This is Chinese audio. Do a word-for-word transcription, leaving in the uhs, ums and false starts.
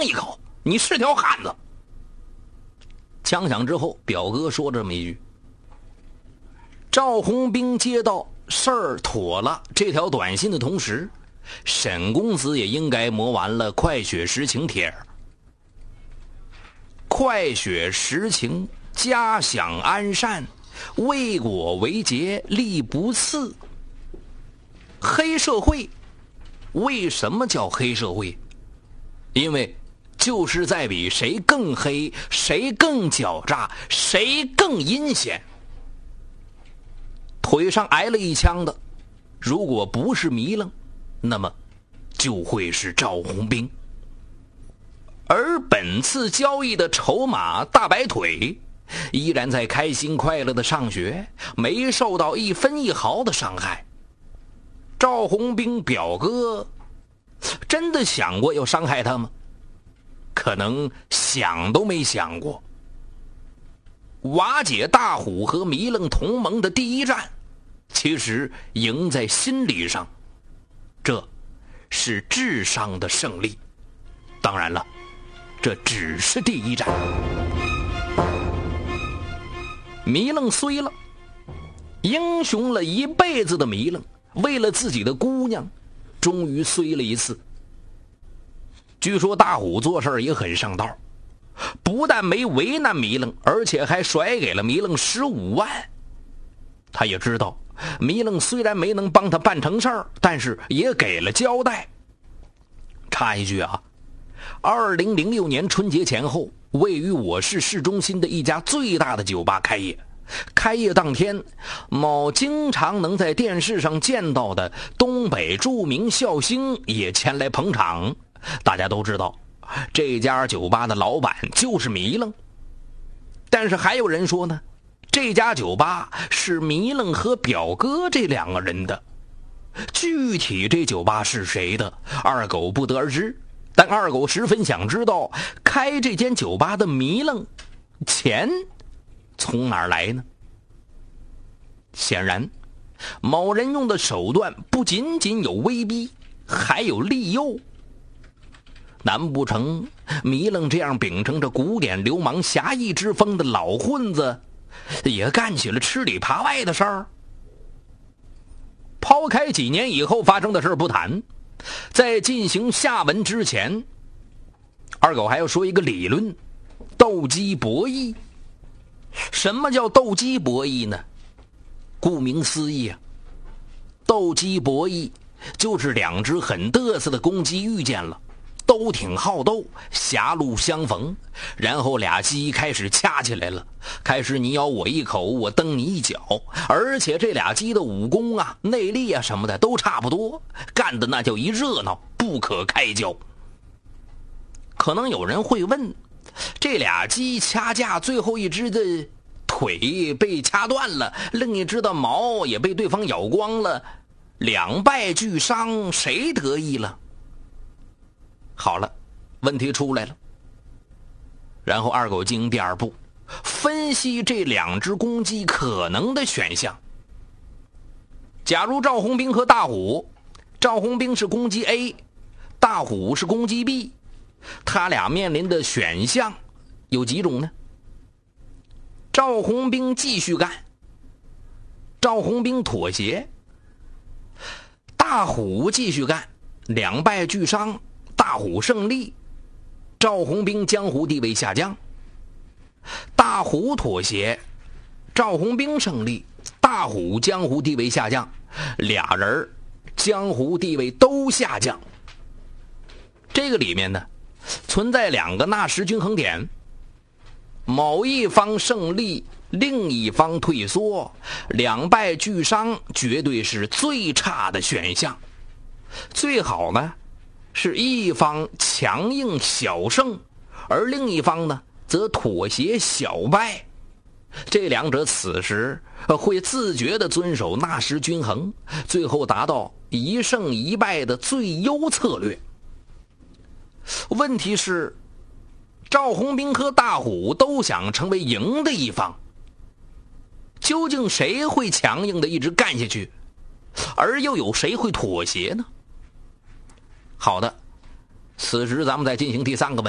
命一口，你是条汉子。枪响之后，表哥说这么一句。赵红兵接到事儿妥了这条短信的同时，沈公子也应该磨完了快雪时晴帖。快雪时晴，家享安善，为果为节，力不次。黑社会为什么叫黑社会？因为就是在比谁更黑，谁更狡诈，谁更阴险。腿上挨了一枪的，如果不是糜楞，那么就会是赵红兵。而本次交易的筹码大白腿依然在开心快乐的上学，没受到一分一毫的伤害。赵红兵表哥真的想过要伤害他吗？可能想都没想过。瓦解大虎和糜楞同盟的第一战，其实赢在心理上，这是智商的胜利。当然了，这只是第一战。糜楞衰了，英雄了一辈子的糜楞，为了自己的姑娘，终于衰了一次。据说大虎做事也很上道，不但没为难糜楞，而且还甩给了糜楞十五万。他也知道糜楞虽然没能帮他办成事儿，但是也给了交代。插一句啊，二零零六年春节前后，位于我市市中心的一家最大的酒吧开业。开业当天，某经常能在电视上见到的东北著名笑星也前来捧场。大家都知道，这家酒吧的老板就是糜楞。但是还有人说呢，这家酒吧是糜楞和表哥这两个人的。具体这酒吧是谁的，二狗不得而知。但二狗十分想知道，开这间酒吧的糜楞钱从哪儿来呢？显然，某人用的手段不仅仅有威逼，还有利诱。难不成糜楞这样秉承着古典流氓侠义之风的老混子，也干起了吃里扒外的事儿？抛开几年以后发生的事不谈，在进行下文之前，二狗还要说一个理论：斗鸡博弈。什么叫斗鸡博弈呢？顾名思义啊，斗鸡博弈就是两只很嘚瑟的公鸡遇见了，都挺好斗，狭路相逢，然后俩鸡开始掐起来了，开始你咬我一口，我蹬你一脚，而且这俩鸡的武功啊、内力啊什么的都差不多，干的那叫一热闹，不可开交。可能有人会问，这俩鸡掐架，最后一只的腿被掐断了，另一只的毛也被对方咬光了，两败俱伤，谁得意了？好了，问题出来了。然后二狗进行第二步，分析这两只公鸡可能的选项。假如赵红兵和大虎，赵红兵是公鸡 A， 大虎是公鸡 B， 他俩面临的选项有几种呢？赵红兵继续干，赵红兵妥协，大虎继续干，两败俱伤，大虎胜利，赵红兵江湖地位下降。大虎妥协，赵红兵胜利，大虎江湖地位下降，俩人江湖地位都下降。这个里面呢，存在两个纳什均衡点，某一方胜利，另一方退缩，两败俱伤绝对是最差的选项。最好呢是一方强硬小胜，而另一方呢则妥协小败。这两者此时会自觉地遵守纳什均衡，最后达到一胜一败的最优策略。问题是，赵红兵和大虎都想成为赢的一方，究竟谁会强硬地一直干下去，而又有谁会妥协呢？好的，此时咱们再进行第三个问题。